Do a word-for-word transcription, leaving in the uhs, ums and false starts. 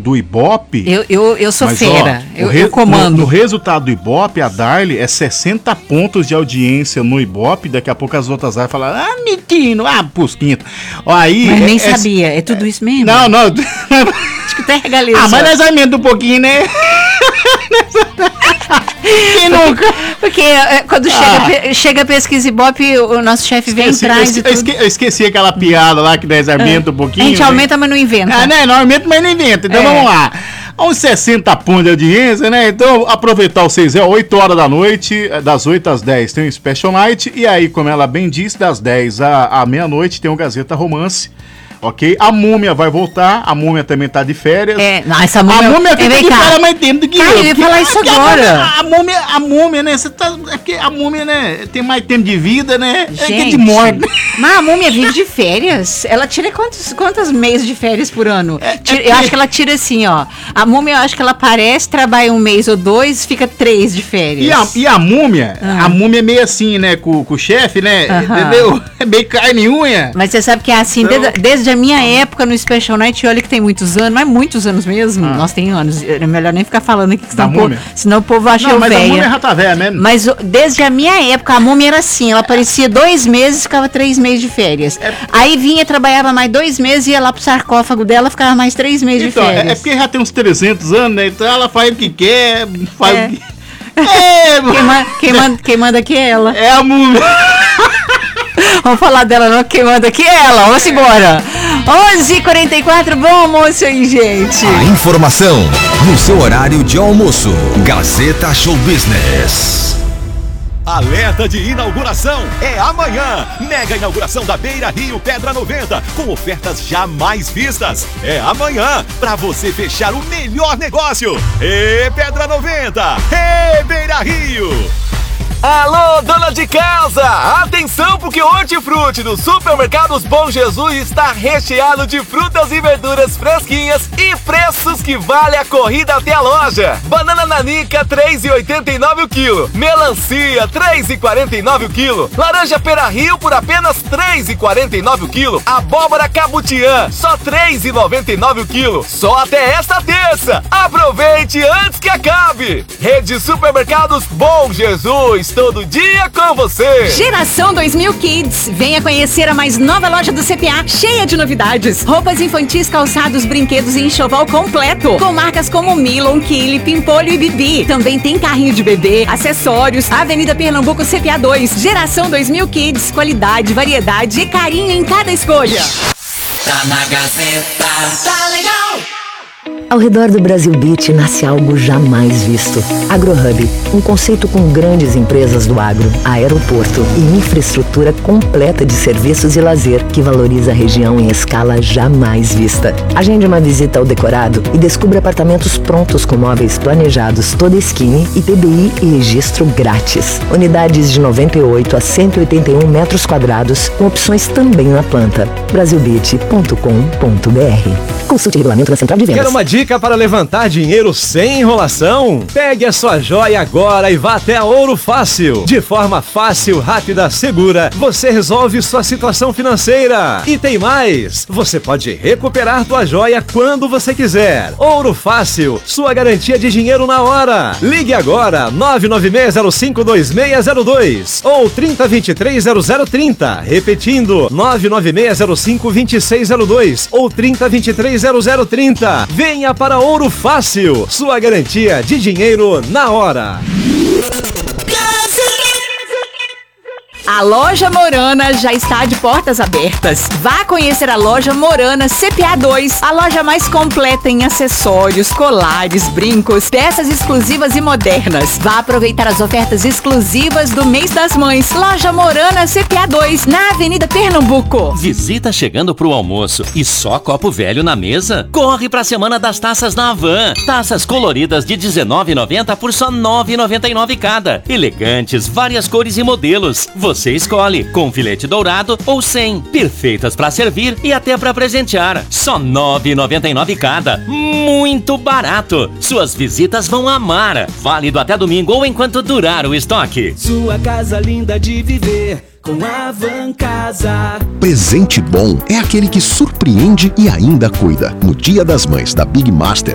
do Ibope... Eu, eu, eu sou mas, fera, ó, eu, re, eu comando. No, no resultado do Ibope, a Darly é sessenta pontos de audiência no Ibope, daqui a pouco as outras vai falar, ah, mentino, ah, pusquinto. Ó, aí... Mas é, nem é, sabia, é tudo isso mesmo? Não, não. Acho que até regalei. Ah, mas nós aumentamos um pouquinho, né? Quem nunca? Porque é, quando Ah. chega, chega a pesquisa Ibope, o nosso chefe vem Esqueci, atrás eu, e tudo. esque, eu esqueci aquela piada lá que nós aumenta um pouquinho. A gente né? aumenta, mas não inventa. Ah, né? Não aumenta, mas não inventa. Então É. vamos lá. Uns sessenta pontos de audiência, né? Então aproveitar o seis é oito horas da noite, das oito às dez tem o Special Night. E aí, como ela bem disse, das dez à, à meia-noite tem o Gazeta Romance. Ok? A Múmia vai voltar, a Múmia também tá de férias. É, não, essa múmia... A Múmia tem é, que vem cá. falar mais tempo do que Cara, eu. eu ia porque- falar isso porque a agora. múmia- A Múmia, a Múmia, né? Você tá, é porque a Múmia, né? Tem mais tempo de vida, né? É que é de Gente, morte. mas a múmia vive de férias. Ela tira quantos, quantos meses de férias por ano? Tira- é eu acho que- que ela tira assim, ó. A múmia, eu acho que ela aparece, trabalha um mês ou dois, fica três de férias. E a, e a Múmia, Ah. a Múmia é meio assim, né? Com, com o chefe, né? Aham. Entendeu? É meio carne e unha. Mas você sabe que é assim, Então- desde, desde a minha época no Special Night, olha que tem muitos anos, mas muitos anos mesmo. Ah. Nós tem anos. É melhor nem ficar falando aqui, que Da senão, o povo, múmia? senão o povo acha Não, eu mas a Múmia velha. já tá velha mesmo. Mas o- desde a minha época, a múmia era assim, ela aparecia dois meses, ficava três meses de férias. É- Aí vinha, trabalhava mais dois meses, ia lá pro sarcófago dela, ficava mais três meses Então, de é, férias. é porque já tem uns trezentos anos, né? Então ela faz o que quer, faz É. o que... É, Quem, ma- quem manda, quem manda aqui é ela. é a Múmia. Vamos falar dela não, quem manda aqui é ela. Vamos embora. onze e quarenta e quatro, bom almoço aí, gente. A informação no seu horário de almoço. Gazeta Show Business. Alerta de inauguração é amanhã. Mega inauguração da Beira Rio Pedra noventa, com ofertas jamais vistas. É amanhã, pra você fechar o melhor negócio. Ê, Pedra noventa! Ê, Beira Rio! Alô, dona de casa! Atenção, porque o Hortifruti do Supermercados Bom Jesus está recheado de frutas e verduras fresquinhas e preços que vale a corrida até a loja. Banana nanica, três reais e oitenta e nove o quilo. Melancia, três reais e quarenta e nove o quilo. Laranja Pera Rio por apenas três reais e quarenta e nove o quilo. Abóbora Cabutiã, só três reais e noventa e nove o quilo. Só até esta terça. Aproveite antes que acabe. Rede Supermercados Bom Jesus, todo dia com você. Geração dois mil Kids. Venha conhecer a mais nova loja do C P A, cheia de novidades. Roupas infantis, calçados, brinquedos e enxoval completo. Com marcas como Milon, Kili, Pimpolho e Bibi. Também tem carrinho de bebê, acessórios. Avenida Pernambuco C P A dois. Geração dois mil Kids. Qualidade, variedade e carinho em cada escolha. Tá na Gazeta, tá legal. Ao redor do Brasil Beach nasce algo jamais visto. AgroHub, um conceito com grandes empresas do agro, aeroporto e infraestrutura completa de serviços e lazer que valoriza a região em escala jamais vista. Agende uma visita ao decorado e descubra apartamentos prontos com móveis planejados, toda esquina e P B I e registro grátis. Unidades de noventa e oito a cento e oitenta e um metros quadrados, com opções também na planta. brasil beach ponto com ponto b r. Consulte o regulamento da Central de Vendas. Quer uma dica para levantar dinheiro sem enrolação? Pegue a sua joia agora e vá até a Ouro Fácil. De forma fácil, rápida, segura, você resolve sua situação financeira. E tem mais! Você pode recuperar tua joia quando você quiser. Ouro Fácil, sua garantia de dinheiro na hora. Ligue agora, nove nove seis zero cinco dois seis zero dois ou trinta, vinte e três, zero zero trinta. Repetindo, nove nove seis zero cinco dois seis zero dois ou trinta, vinte e três, zero zero trinta. Venha para Ouro Fácil, sua garantia de dinheiro na hora. A loja Morana já está de portas abertas. Vá conhecer a loja Morana C P A dois, a loja mais completa em acessórios, colares, brincos, peças exclusivas e modernas. Vá aproveitar as ofertas exclusivas do mês das mães. Loja Morana C P A dois, na Avenida Pernambuco. Visita chegando pro almoço e só copo velho na mesa? Corre pra Semana das Taças na Havan. Taças coloridas de dezenove reais e noventa centavos por só nove reais e noventa e nove centavos cada. Elegantes, várias cores e modelos. Você escolhe, com filete dourado ou sem. Perfeitas para servir e até para presentear. Só nove reais e noventa e nove centavos cada. Muito barato. Suas visitas vão amar. Válido até domingo ou enquanto durar o estoque. Sua casa linda de viver. Com a Van Casa. Presente bom é aquele que surpreende e ainda cuida. No Dia das Mães da Big Master,